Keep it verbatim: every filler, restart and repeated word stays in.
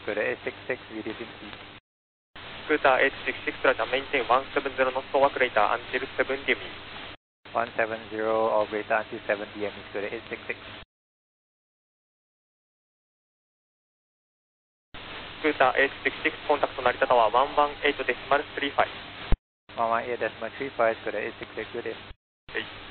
go to eight six six, video fifty. スクーターエイトシックスシックスラジャーメインテンワンセブンゼロノットワークレーターアンテルセブンディミ one seven zero or greater until seven D M is go to eight six six. スクーターエイトシックスシックスコンタクト成田タワーワンワンエイトデシマルスリーファイブ one one eight decimal three five, go to eight six six, good day. はい